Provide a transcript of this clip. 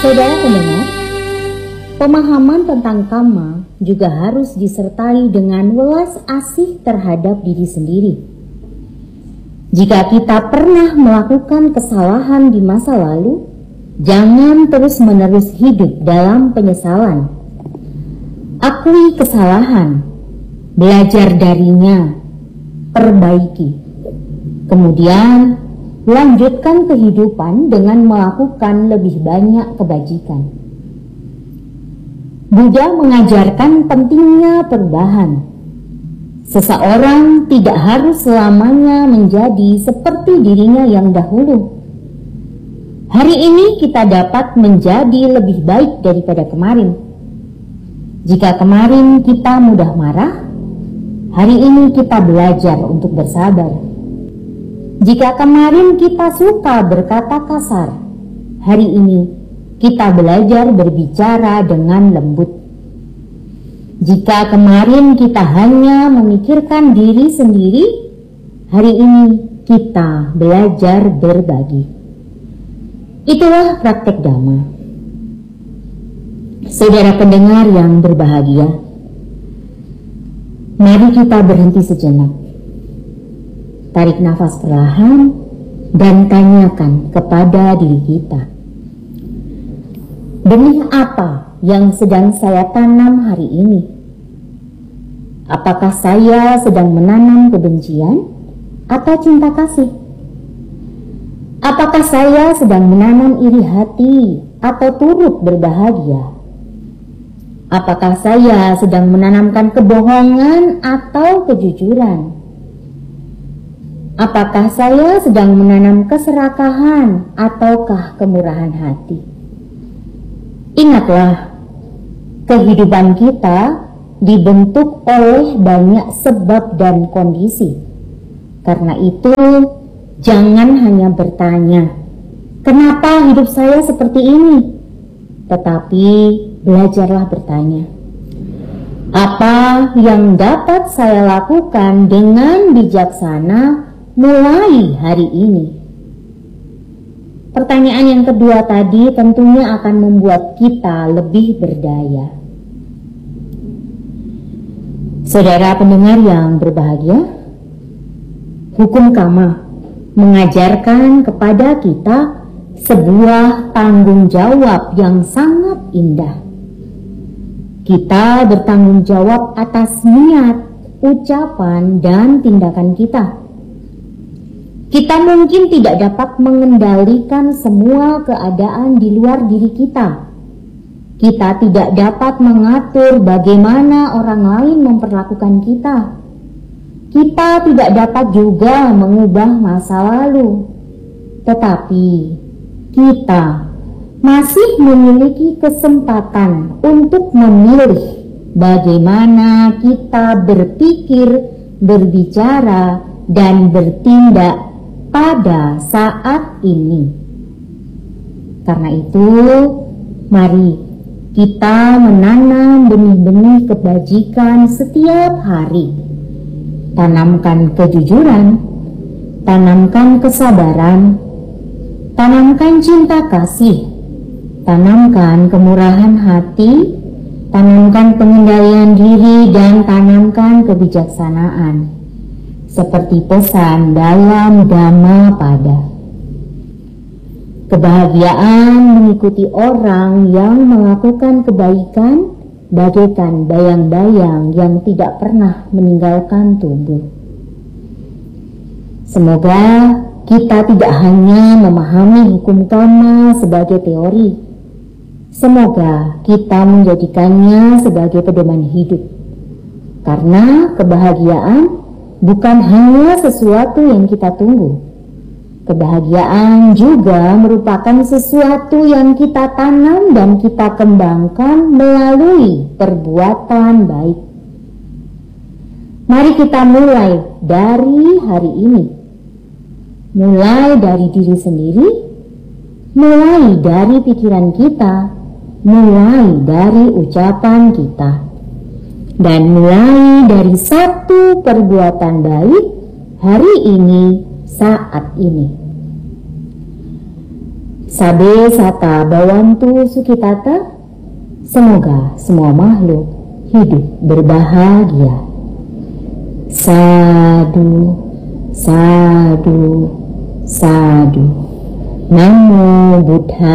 Saudara pendengar, pemahaman tentang karma juga harus disertai dengan welas asih terhadap diri sendiri. Jika kita pernah melakukan kesalahan di masa lalu, jangan terus-menerus hidup dalam penyesalan. Akui kesalahan, belajar darinya, perbaiki. Kemudian, lanjutkan kehidupan dengan melakukan lebih banyak kebajikan. Buddha mengajarkan pentingnya perubahan. Seseorang tidak harus selamanya menjadi seperti dirinya yang dahulu. Hari ini kita dapat menjadi lebih baik daripada kemarin. Jika kemarin kita mudah marah, hari ini kita belajar untuk bersabar. Jika kemarin kita suka berkata kasar, hari ini kita belajar berbicara dengan lembut. Jika kemarin kita hanya memikirkan diri sendiri, hari ini kita belajar berbagi. Itulah praktek Dhamma. Saudara pendengar yang berbahagia, mari kita berhenti sejenak. Tarik nafas perlahan dan tanyakan kepada diri kita. Benih apa yang sedang saya tanam hari ini? Apakah saya sedang menanam kebencian atau cinta kasih? Apakah saya sedang menanam iri hati atau turut berbahagia? Apakah saya sedang menanamkan kebohongan atau kejujuran? Apakah saya sedang menanam keserakahan ataukah kemurahan hati? Ingatlah, kehidupan kita dibentuk oleh banyak sebab dan kondisi. Karena itu, jangan hanya bertanya, kenapa hidup saya seperti ini? Tetapi, belajarlah bertanya, apa yang dapat saya lakukan dengan bijaksana mulai hari ini? Pertanyaan yang kedua tadi tentunya akan membuat kita lebih berdaya. Saudara pendengar yang berbahagia, hukum karma mengajarkan kepada kita sebuah tanggung jawab yang sangat indah. Kita bertanggung jawab atas niat, ucapan, dan tindakan kita. Kita mungkin tidak dapat mengendalikan semua keadaan di luar diri kita. Kita tidak dapat mengatur bagaimana orang lain memperlakukan kita. Kita tidak dapat juga mengubah masa lalu. Tetapi kita masih memiliki kesempatan untuk memilih bagaimana kita berpikir, berbicara, dan bertindak pada saat ini. Karena itu, mari kita menanam benih-benih kebajikan setiap hari. Tanamkan kejujuran, tanamkan kesabaran, tanamkan cinta kasih, tanamkan kemurahan hati, tanamkan pengendalian diri, dan tanamkan kebijaksanaan. Seperti pesan dalam Dhammapada. Kebahagiaan mengikuti orang yang melakukan kebaikan bagaikan bayang-bayang yang tidak pernah meninggalkan tubuh. Semoga kita tidak hanya memahami hukum karma sebagai teori. Semoga kita menjadikannya sebagai pedoman hidup. Karena kebahagiaan bukan hanya sesuatu yang kita tunggu. Kebahagiaan juga merupakan sesuatu yang kita tanam dan kita kembangkan melalui perbuatan baik. Mari kita mulai dari hari ini. Mulai dari diri sendiri, mulai dari pikiran kita, mulai dari ucapan kita. Dan mulai dari satu perbuatan baik hari ini, saat ini. Sabe Sata Bawantu Sukitata, semoga semua makhluk hidup berbahagia. Sadu, sadu, sadu. Namo Buddhaya.